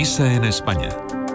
Misa en España.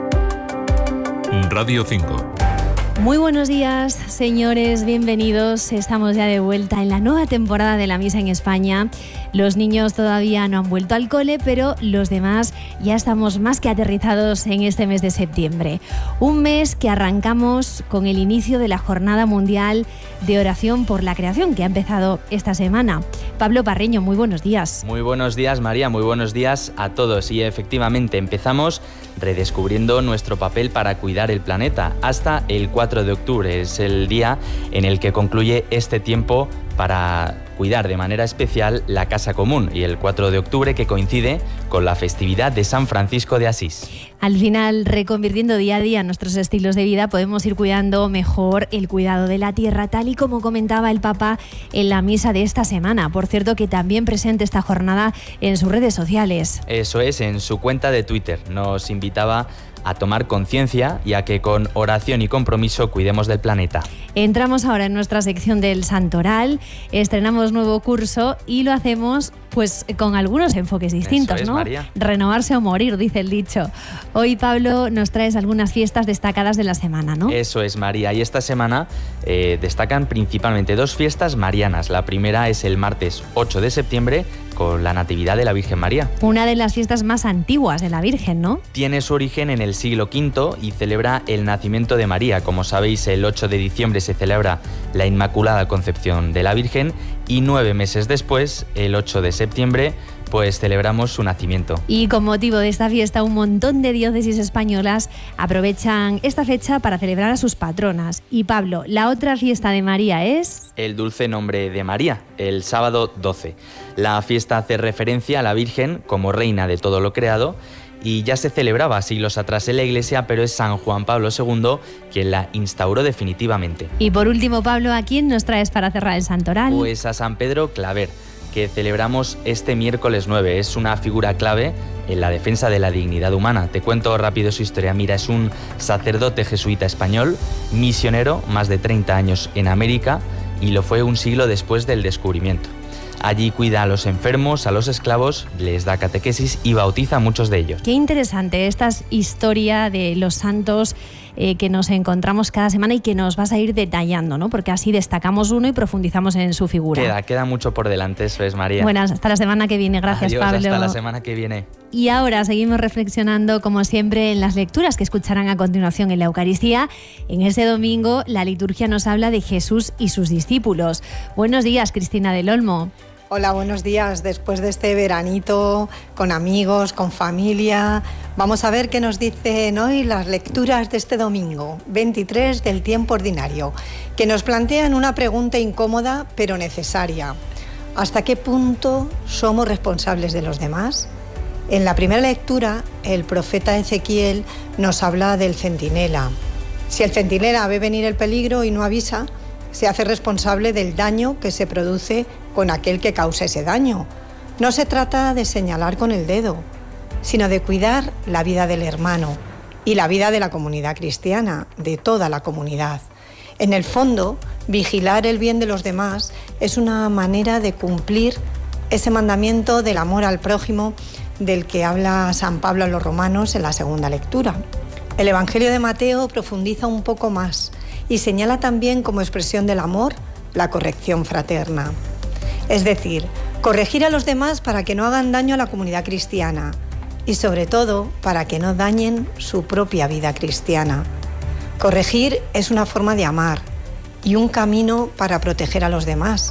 Radio 5. Muy buenos días, señores, bienvenidos. Estamos ya de vuelta en la nueva temporada de la Misa en España. Los niños todavía no han vuelto al cole, pero los demás ya estamos más que aterrizados en este mes de septiembre. Un mes que arrancamos con el inicio de la Jornada Mundial de Oración por la Creación, que ha empezado esta semana. Pablo Parreño, muy buenos días. Muy buenos días, María, muy buenos días a todos. Y efectivamente empezamos redescubriendo nuestro papel para cuidar el planeta hasta el 4 de octubre. Es el día en el que concluye este tiempo para cuidar de manera especial la Casa Común, y el 4 de octubre que coincide con la festividad de San Francisco de Asís. Al final, reconvirtiendo día a día nuestros estilos de vida, podemos ir cuidando mejor el cuidado de la tierra, tal y como comentaba el Papa en la misa de esta semana. Por cierto, que también presente esta jornada en sus redes sociales. Eso es, en su cuenta de Twitter. Nos invitaba a tomar conciencia y a que con oración y compromiso cuidemos del planeta. Entramos ahora en nuestra sección del Santoral, estrenamos nuevo curso y lo hacemos pues con algunos enfoques distintos, Eso es, ¿no? María. Renovarse o morir, dice el dicho. Hoy, Pablo, nos traes algunas fiestas destacadas de la semana, ¿no? Eso es, María. Y esta semana destacan principalmente dos fiestas marianas. La primera es el martes 8 de septiembre, con la Natividad de la Virgen María. Una de las fiestas más antiguas de la Virgen, ¿no? Tiene su origen en el siglo V y celebra el nacimiento de María. Como sabéis, el 8 de diciembre se celebra la Inmaculada Concepción de la Virgen y 9 meses después, el 8 de septiembre, pues celebramos su nacimiento. Y con motivo de esta fiesta, un montón de diócesis españolas aprovechan esta fecha para celebrar a sus patronas. Y Pablo, la otra fiesta de María es... El dulce nombre de María, el sábado 12. La fiesta hace referencia a la Virgen como reina de todo lo creado y ya se celebraba siglos atrás en la Iglesia, pero es San Juan Pablo II quien la instauró definitivamente. Y por último, Pablo, ¿a quién nos traes para cerrar el Santoral? Pues a San Pedro Claver, que celebramos este miércoles 9. Es una figura clave en la defensa de la dignidad humana. Te cuento rápido su historia. Mira, es un sacerdote jesuita español, misionero, más de 30 años en América, y lo fue un siglo después del descubrimiento. Allí cuida a los enfermos, a los esclavos, les da catequesis y bautiza a muchos de ellos. Qué interesante esta historia de los santos que nos encontramos cada semana y que nos vas a ir detallando, ¿no? Porque así destacamos uno y profundizamos en su figura. Queda mucho por delante, eso es, María. Bueno, hasta la semana que viene. Gracias, Adiós, Pablo. hasta la semana que viene. Y ahora seguimos reflexionando, como siempre, en las lecturas que escucharán a continuación en la Eucaristía. En ese domingo, la liturgia nos habla de Jesús y sus discípulos. Buenos días, Cristina del Olmo. Hola, buenos días. Después de este veranito, con amigos, con familia, vamos a ver qué nos dicen hoy las lecturas de este domingo, 23 del tiempo ordinario, que nos plantean una pregunta incómoda pero necesaria. ¿Hasta qué punto somos responsables de los demás? En la primera lectura, el profeta Ezequiel nos habla del centinela. Si el centinela ve venir el peligro y no avisa, se hace responsable del daño que se produce con aquel que causa ese daño. No se trata de señalar con el dedo, sino de cuidar la vida del hermano y la vida de la comunidad cristiana, de toda la comunidad. En el fondo, vigilar el bien de los demás es una manera de cumplir ese mandamiento del amor al prójimo del que habla San Pablo a los romanos en la segunda lectura. El Evangelio de Mateo profundiza un poco más y señala también como expresión del amor la corrección fraterna. Es decir, corregir a los demás para que no hagan daño a la comunidad cristiana y sobre todo para que no dañen su propia vida cristiana. Corregir es una forma de amar y un camino para proteger a los demás.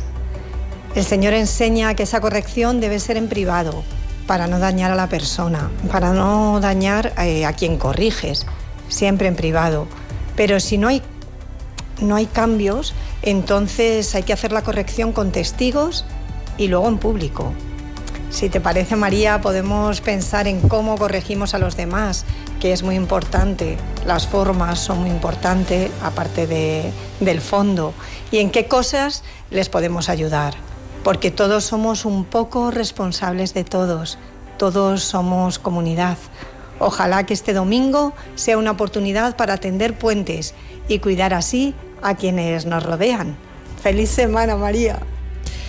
El Señor enseña que esa corrección debe ser en privado, para no dañar a la persona, para no dañar a quien corriges, siempre en privado. Pero si no hay cambios, entonces hay que hacer la corrección con testigos y luego en público. Si te parece, María, podemos pensar en cómo corregimos a los demás, que es muy importante. Las formas son muy importantes, aparte del fondo. Y en qué cosas les podemos ayudar. Porque todos somos un poco responsables de todos. Todos somos comunidad. Ojalá que este domingo sea una oportunidad para tender puentes y cuidar así a quienes nos rodean. ¡Feliz semana, María!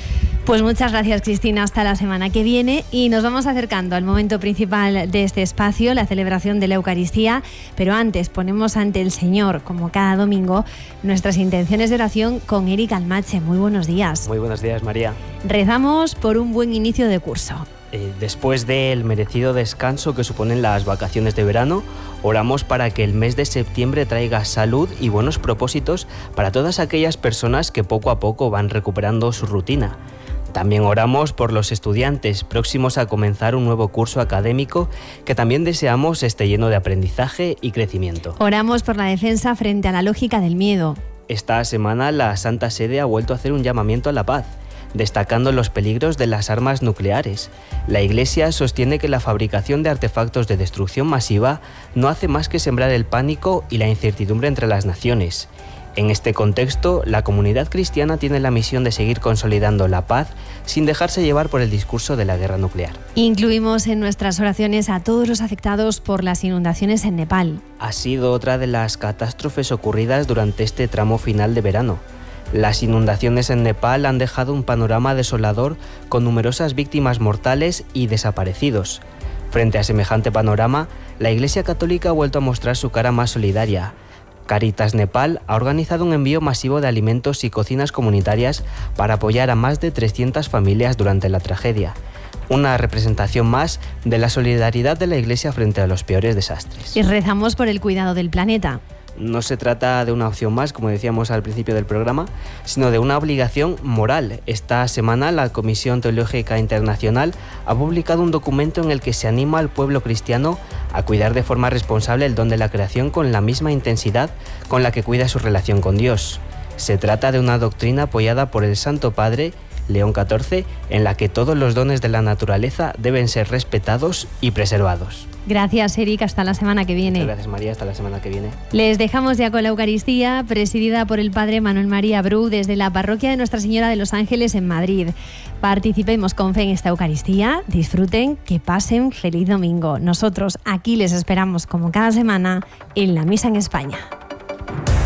Pues muchas gracias, Cristina, hasta la semana que viene, y nos vamos acercando al momento principal de este espacio, la celebración de la Eucaristía, pero antes ponemos ante el Señor, como cada domingo, nuestras intenciones de oración con Eric Almache. Muy buenos días. Muy buenos días, María. Rezamos por un buen inicio de curso. Después del merecido descanso que suponen las vacaciones de verano, oramos para que el mes de septiembre traiga salud y buenos propósitos para todas aquellas personas que poco a poco van recuperando su rutina. También oramos por los estudiantes próximos a comenzar un nuevo curso académico que también deseamos esté lleno de aprendizaje y crecimiento. Oramos por la defensa frente a la lógica del miedo. Esta semana la Santa Sede ha vuelto a hacer un llamamiento a la paz, destacando los peligros de las armas nucleares. La Iglesia sostiene que la fabricación de artefactos de destrucción masiva no hace más que sembrar el pánico y la incertidumbre entre las naciones. En este contexto, la comunidad cristiana tiene la misión de seguir consolidando la paz sin dejarse llevar por el discurso de la guerra nuclear. Incluimos en nuestras oraciones a todos los afectados por las inundaciones en Nepal. Ha sido otra de las catástrofes ocurridas durante este tramo final de verano. Las inundaciones en Nepal han dejado un panorama desolador con numerosas víctimas mortales y desaparecidos. Frente a semejante panorama, la Iglesia Católica ha vuelto a mostrar su cara más solidaria. Caritas Nepal ha organizado un envío masivo de alimentos y cocinas comunitarias para apoyar a más de 300 familias durante la tragedia. Una representación más de la solidaridad de la Iglesia frente a los peores desastres. Y rezamos por el cuidado del planeta. No se trata de una opción más, como decíamos al principio del programa, sino de una obligación moral. Esta semana la Comisión Teológica Internacional ha publicado un documento en el que se anima al pueblo cristiano a cuidar de forma responsable el don de la creación con la misma intensidad con la que cuida su relación con Dios. Se trata de una doctrina apoyada por el Santo Padre León XIV, en la que todos los dones de la naturaleza deben ser respetados y preservados. Gracias, Eric. Hasta la semana que viene. Gracias, María. Hasta la semana que viene. Les dejamos ya con la Eucaristía, presidida por el Padre Manuel María Bru desde la parroquia de Nuestra Señora de los Ángeles en Madrid. Participemos con fe en esta Eucaristía, disfruten, que pasen feliz domingo. Nosotros aquí les esperamos como cada semana en la Misa en España.